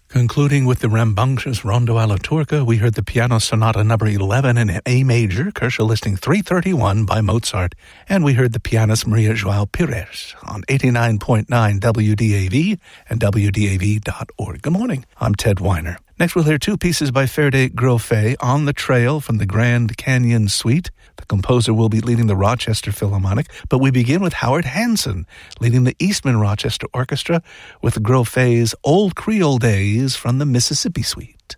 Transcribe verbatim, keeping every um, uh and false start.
Concluding with the rambunctious Rondo alla Turca, we heard the Piano Sonata number eleven in A major, Kershaw listing three thirty-one by Mozart, and we heard the pianist Maria João Pires on eighty-nine point nine W D A V and W D A V dot org. Good morning, I'm Ted Weiner. Next we'll hear two pieces by Ferde Grofé, On the Trail from the Grand Canyon Suite. The composer will be leading the Rochester Philharmonic, but we begin with Howard Hanson leading the Eastman Rochester Orchestra with Grofé's Old Creole Days from the Mississippi Suite.